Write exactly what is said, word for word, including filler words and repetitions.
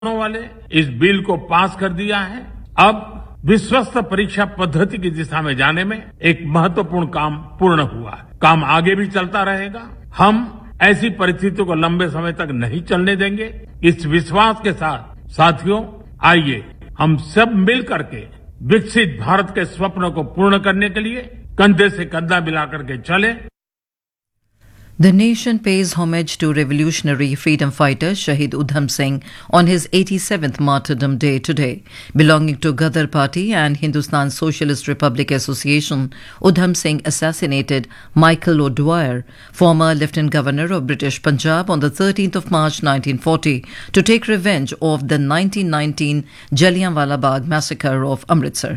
वाले इस बिल को पास कर दिया है। अब विश्वस्त परीक्षा पद्धति की दिशा में जाने में एक महत्वपूर्ण काम पूर्ण हुआ है। काम आगे भी चलता रहेगा। हम ऐसी परिस्थितियों को लंबे समय तक नहीं चलने देंगे। इस विश्वास के साथ साथियों, आइए हम सब मिल करके विकसित भारत के स्वप्न को पूर्ण करने के लिए कंधे से कंधा मिलाकर के चलें। The nation pays homage to revolutionary freedom fighter Shahid Udham Singh on his eighty-seventh Martyrdom Day today. Belonging to Ghadar Party and Hindustan Socialist Republic Association, Udham Singh assassinated Michael O'Dwyer, former Lieutenant Governor of British Punjab, on the thirteenth of March nineteen forty to take revenge of the nineteen nineteen Jallianwala Bagh massacre of Amritsar.